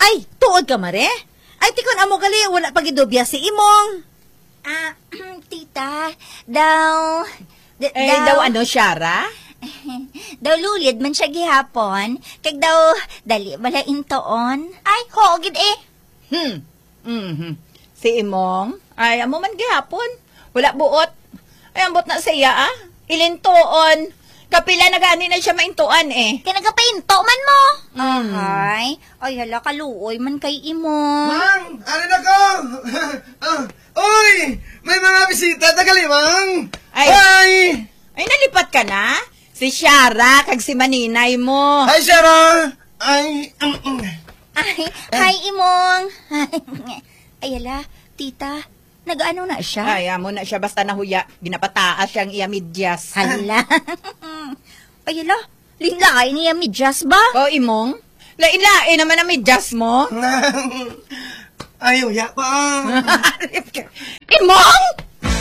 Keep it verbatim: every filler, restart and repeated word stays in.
Ay, tuod ka mare? Ay, tikon amo gali, wala pagidobya si imong. Ah, tita, daw... d- Eh, daw ano, Shara? daw lulid man siya gihapon, kag daw dali bala intoon. Ay, hogid eh. Hmm. Mm-hmm. Si imong? Ay, amo man gihapon. Wala buot. Ay, ambot na siya, ah. Ilintoon. Kapila na gani na siya maintuan, eh. Kinagapainto man mo. Mm. Ay, ay hala kaluoy man kay imo. Mang! Arin ako! Ah, Uy! May mga bisita, tagali, Mang! Ay. Ay! Ay, nalipat ka na? Si Shara, kag si Maninay mo. Hi, Sarah! Ay... mm, mm. Ay, hi imong. Ay hala, tita, nag-ano na siya? Ay, amo na siya basta nahuya. Ginapataas siyang iya midyas. Hala. Ay hala, linlain niya midyas ba? O, imong? Lain-lain naman ang midyas mo. Ayaw, ya pa! Imong?